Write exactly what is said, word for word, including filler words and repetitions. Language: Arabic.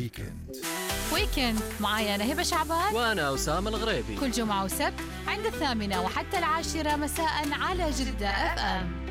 الويكند. ويكند معايا أنا هبة شعبان وأنا أسامة الغريبي، كل جمعة وسبت عند الثامنة وحتى العاشرة مساء على جدة أف أم.